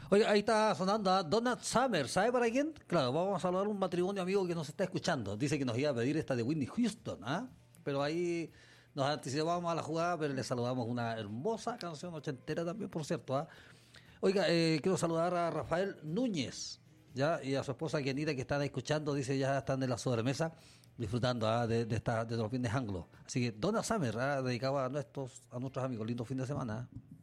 Oiga, ahí está sonando a Donald Summer. ¿Sabe para quién? Claro, vamos a saludar a un matrimonio amigo que nos está escuchando. Dice que nos iba a pedir esta de Whitney Houston, ¿ah? Pero ahí nos anticipamos a la jugada, pero le saludamos una hermosa canción ochentera también, por cierto, ¿ah? Oiga, quiero saludar a Rafael Núñez, ¿ya? Y a su esposa Kenita que están escuchando, dice ya están en la sobremesa disfrutando de los fines anglos. Así que Donna Summer, dedicado a nuestros amigos, lindo fin de semana.